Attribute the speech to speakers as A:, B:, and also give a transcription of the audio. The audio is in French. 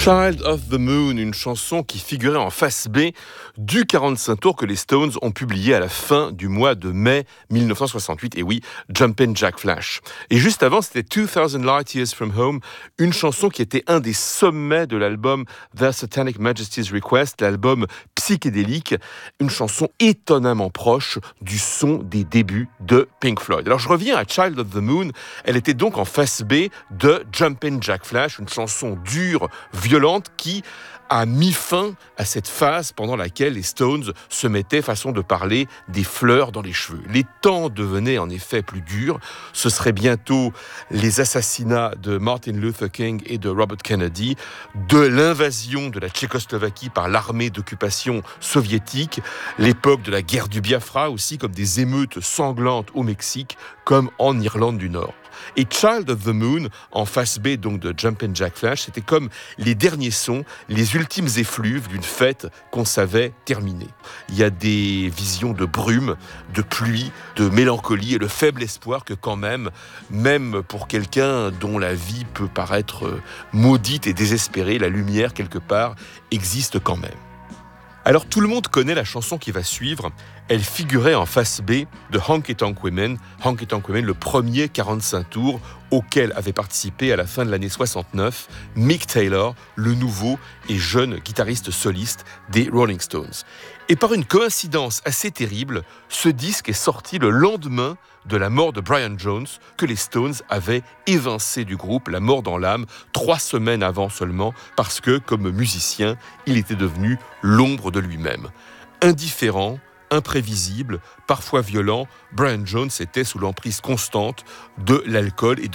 A: Child of the Moon, une chanson qui figurait en face B du 45 tours que les Stones ont publié à la fin du mois de mai 1968. Et oui, Jumpin' Jack Flash. Et juste avant, c'était 2000 Light Years From Home, une chanson qui était un des sommets de l'album Their Satanic Majesty's Request, l'album psychédélique, une chanson étonnamment proche du son des débuts de Pink Floyd. Alors je reviens à Child of the Moon, elle était donc en face B de Jumpin' Jack Flash, une chanson dure, violente, qui a mis fin à cette phase pendant laquelle les Stones se mettaient, façon de parler, des fleurs dans les cheveux. Les temps devenaient en effet plus durs. Ce serait bientôt les assassinats de Martin Luther King et de Robert Kennedy, de l'invasion de la Tchécoslovaquie par l'armée d'occupation soviétique, l'époque de la guerre du Biafra aussi, comme des émeutes sanglantes au Mexique, comme en Irlande du Nord. Et Child of the Moon, en face B donc de Jumpin' Jack Flash, c'était comme les derniers sons, les ultimes effluves d'une fête qu'on savait terminée. Il y a des visions de brume, de pluie, de mélancolie et le faible espoir que quand même pour quelqu'un dont la vie peut paraître maudite et désespérée, la lumière quelque part existe quand même. Alors tout le monde connaît la chanson qui va suivre, elle figurait en face B de Honky Tonk Women, le premier 45 tours auquel avait participé à la fin de l'année 69 Mick Taylor, le nouveau et jeune guitariste soliste des Rolling Stones. Et par une coïncidence assez terrible, ce disque est sorti le lendemain de la mort de Brian Jones, que les Stones avaient évincé du groupe, la mort dans l'âme, 3 semaines avant seulement, parce que, comme musicien, il était devenu l'ombre de lui-même. Indifférent, imprévisible, parfois violent, Brian Jones était sous l'emprise constante de l'alcool et